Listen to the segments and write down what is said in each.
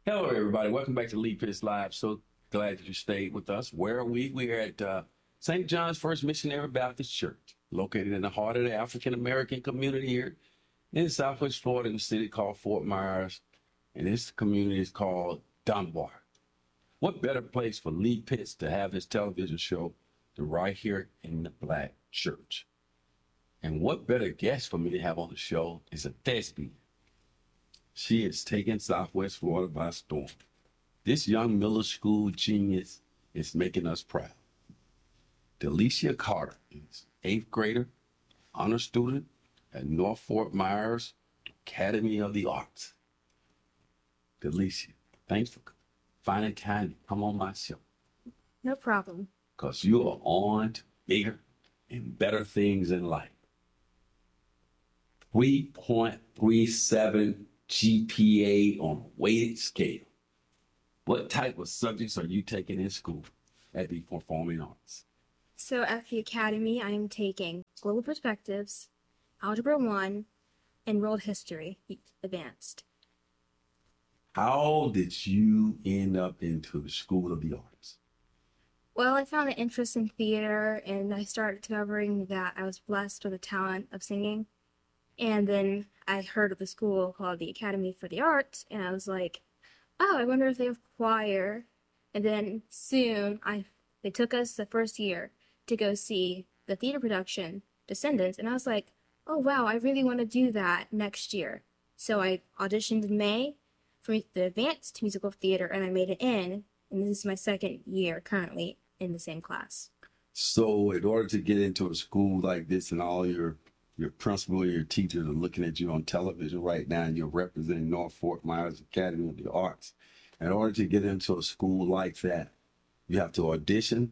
Hello, everybody. Welcome back to Lee Pitts Live. So glad that you stayed with us. Where are we? We're at St. John's First Missionary Baptist Church, located in the heart of the African American community here in Southwest Florida, in a city called Fort Myers. And this community is called Dunbar. What better place for Lee Pitts to have his television show than right here in the Black Church? And what better guest for me to have on the show is a thespian. She is taking Southwest Florida by storm. This young middle school genius is making us proud. Delicia Carter is 8th grader, honor student at North Fort Myers Academy of the Arts. Delicia, thanks for finding time to come on my show. No problem. Because you are on to bigger and better things in life. 3.37 GPA on a weighted scale. What type of subjects are you taking in school at the Performing Arts? So at the Academy, I am taking Global Perspectives, Algebra 1, and World History Advanced. How did you end up into the School of the Arts? Well, I found an interest in theater, and I started discovering that I was blessed with a talent of singing. And then I heard of the school called the Academy for the Arts, and I was like, oh, I wonder if they have choir. And then soon they took us the first year to go see the theater production, Descendants, and I was like, oh wow, I really want to do that next year. So I auditioned in May for the advanced musical theater, and I made it in, and this is my second year currently in the same class. So in order to get into a school like this and all your principal and your teachers are looking at you on television right now and you're representing North Fort Myers Academy of the Arts. In order to get into a school like that, you have to audition?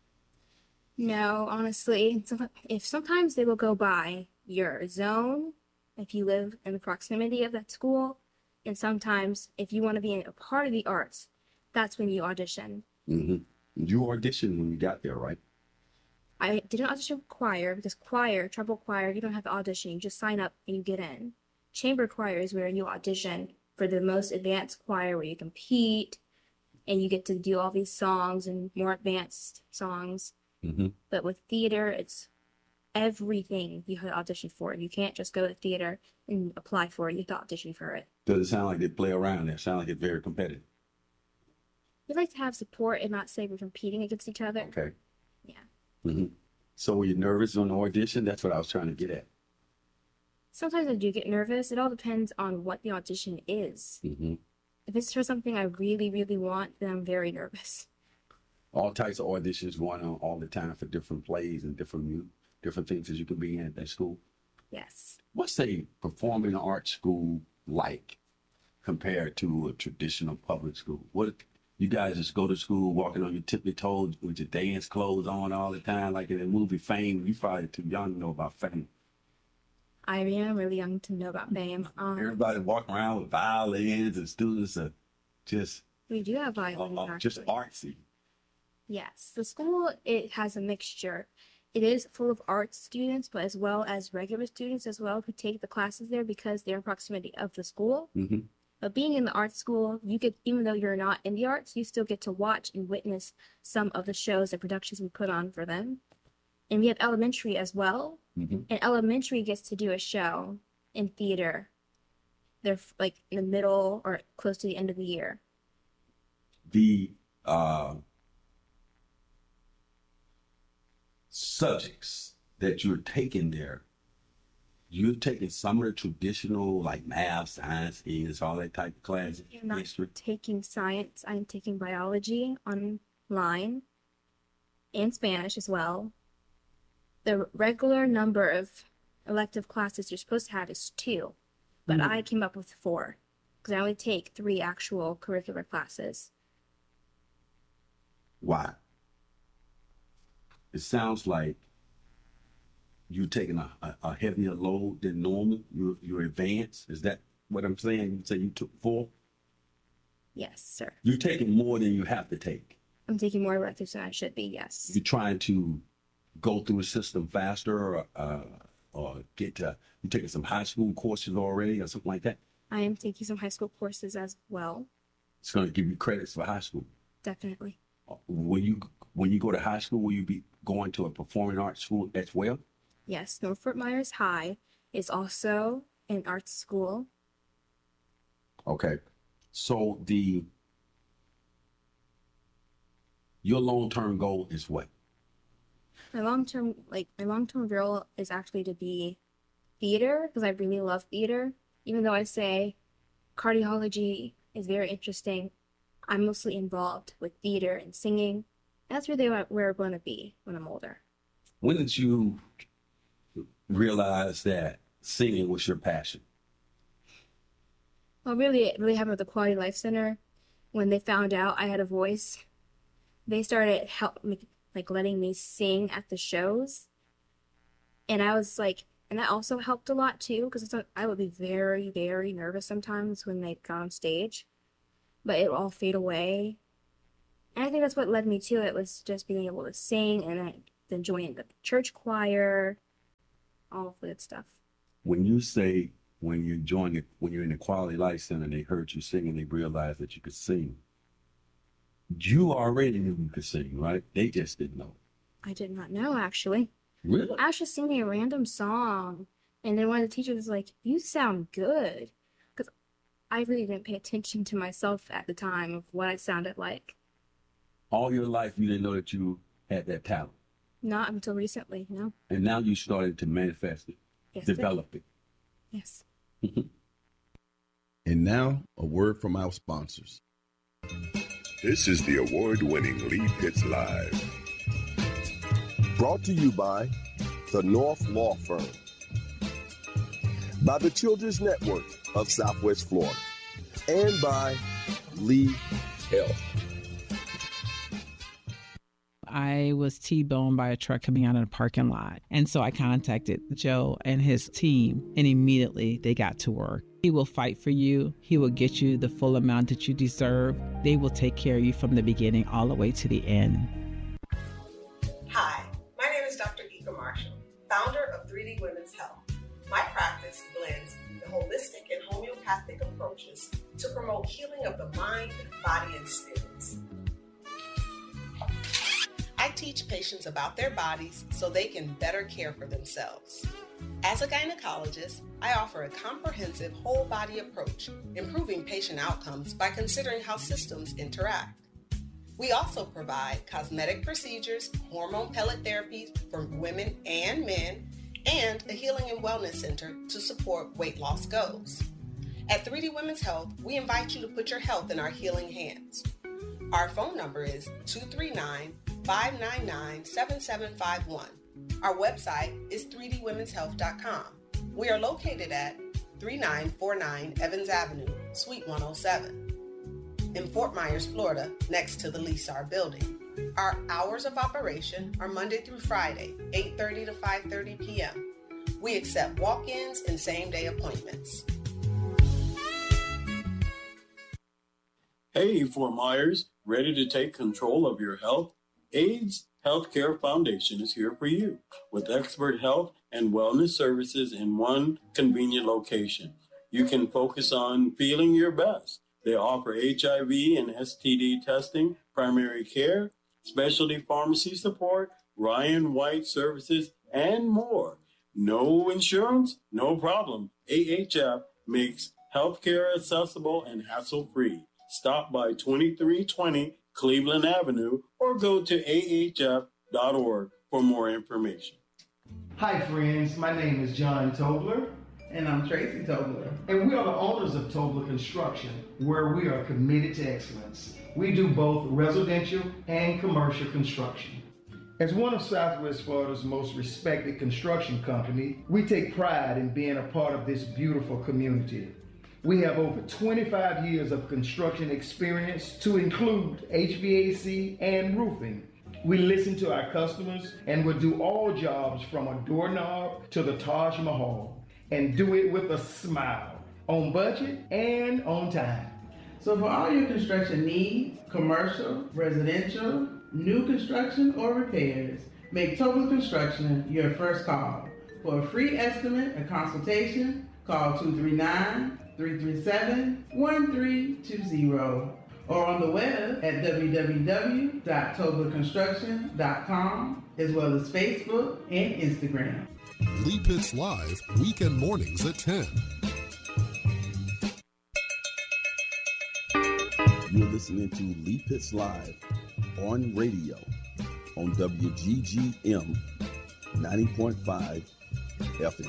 No, honestly, if sometimes they will go by your zone, if you live in the proximity of that school, and sometimes if you want to be a part of the arts, that's when you audition. Mm-hmm. You auditioned when you got there, right? I didn't audition for choir because treble choir, you don't have to audition. You just sign up and you get in. Chamber choir is where you audition for the most advanced choir, where you compete and you get to do all these songs and more advanced songs. Mm-hmm. But with theater, it's everything you have to audition for. You can't just go to theater and apply for it. You have to audition for it. Does it sound like they play around there? Sound like it's very competitive? We like to have support and not say we're competing against each other. Okay. Yeah. Mm-hmm. So were you nervous on the audition? That's what I was trying to get at. Sometimes I do get nervous. It all depends on what the audition is. Mm-hmm. If it's for something I really, really want, then I'm very nervous. All types of auditions going on all the time for different plays and different things that you can be in at that school. Yes. What's a performing arts school like compared to a traditional public school? What you guys just go to school walking on your tippy toes with your dance clothes on all the time, like in the movie Fame? You probably too young to know about Fame. I am really young to know about Fame. Everybody walking around with violins and students are just We do have violins, just actually. artsy. Yes. The school, it has a mixture. It is full of arts students, but as well as regular students as well who take the classes there because they're in proximity of the school. Mm-hmm. But being in the art school, you get, even though you're not in the arts, you still get to watch and witness some of the shows and productions we put on for them. And we have elementary as well. Mm-hmm. And elementary gets to do a show in theater. They're like in the middle or close to the end of the year. The subjects that you're taking there, you're taking some of the traditional, like math, science, English, all that type of classes. I'm not history. taking science. I'm taking biology online and Spanish as well. The regular number of elective classes you're supposed to have is 2, but I came up with 4 because I only take 3 actual curricular classes. Why? It sounds like you're taking a heavier load than normal. You're advanced. Is that what I'm saying? You say you took 4? Yes, sir. You're taking more than you have to take. I'm taking more electives than I should be, yes. You're trying to go through the system faster or get to, you taking some high school courses already or something like that? I am taking some high school courses as well. It's going to give you credits for high school. Definitely. When you go to high school, will you be going to a performing arts school as well? Yes, North Fort Myers High is also an arts school. Okay. So your long-term goal is what? My long-term goal is actually to be theater, because I really love theater. Even though I say cardiology is very interesting, I'm mostly involved with theater and singing. That's really where I'm going to be when I'm older. When did you realize that singing was your passion? Well, really, it really happened with the Quality Life Center. When they found out I had a voice, they started letting me sing at the shows. And I was like, and that also helped a lot too, because I would be very, very nervous sometimes when they got on stage, but it would all fade away. And I think that's what led me to it, was just being able to sing, and then joining the church choir, all of the good stuff. When you say when you're in the Quality Life Center, they heard you sing and they realized that you could sing. You already knew you could sing, right? They just didn't know. I did not know, actually. Really? I was just singing a random song, and then one of the teachers was like, "You sound good," because I really didn't pay attention to myself at the time of what I sounded like. All your life, you didn't know that you had that talent. Not until recently, no. And now you started to manifest it, Yes, develop it. Yes. And now, a word from our sponsors. This is the award-winning Lee Pitts Live. Brought to you by the North Law Firm, by the Children's Network of Southwest Florida, and by Lee Health. I was T-boned by a truck coming out of the parking lot. And so I contacted Joe and his team, and immediately they got to work. He will fight for you. He will get you the full amount that you deserve. They will take care of you from the beginning all the way to the end. Hi, my name is Dr. Ika Marshall, founder of 3D Women's Health. My practice blends the holistic and homeopathic approaches to promote healing of the mind, body, and spirit. I teach patients about their bodies so they can better care for themselves. As a gynecologist, I offer a comprehensive whole body approach, improving patient outcomes by considering how systems interact. We also provide cosmetic procedures, hormone pellet therapies for women and men, and a healing and wellness center to support weight loss goals. At 3D Women's Health, we invite you to put your health in our healing hands. Our phone number is 239-599-7751. Our website is 3dwomenshealth.com. We are located at 3949 Evans Avenue, Suite 107, in Fort Myers, Florida, next to the Lesar building. Our hours of operation are Monday through Friday, 8:30 to 5:30 p.m. We accept walk-ins and same-day appointments. Hey, Fort Myers, ready to take control of your health? AIDS Healthcare Foundation is here for you with expert health and wellness services in one convenient location. You can focus on feeling your best. They offer HIV and STD testing, primary care, specialty pharmacy support, Ryan White services, and more. No insurance? No problem. AHF makes healthcare accessible and hassle-free. Stop by 2320 Cleveland Avenue or go to ahf.org for more information. Hi friends, my name is John Tobler. And I'm Tracy Tobler. And we are the owners of Tobler Construction, where we are committed to excellence. We do both residential and commercial construction. As one of Southwest Florida's most respected construction company, we take pride in being a part of this beautiful community. We have over 25 years of construction experience to include HVAC and roofing. We listen to our customers and will do all jobs from a doorknob to the Taj Mahal and do it with a smile, on budget and on time. So for all your construction needs, commercial, residential, new construction, or repairs, make Tobler Construction your first call. For a free estimate and consultation, call 239-337-1320 or on the web at www.toblerconstruction.com, as well as Facebook and Instagram. Lee Pitts Live, weekend mornings at 10. You're listening to Lee Pitts Live on radio on WGGM 90.5 FM.